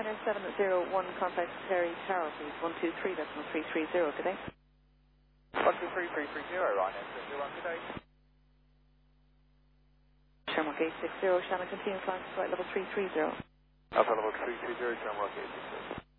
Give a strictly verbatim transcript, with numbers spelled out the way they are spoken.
Ryanair seven zero one, contact Terry Tower, please. one two three decimal three three zero, good day. one two three three three zero, Ryanair seven zero one, good day. Shamrock eight six zero, Shannon, continue flying to flight level three three zero. Alpha level three three zero, Shamrock eight six zero.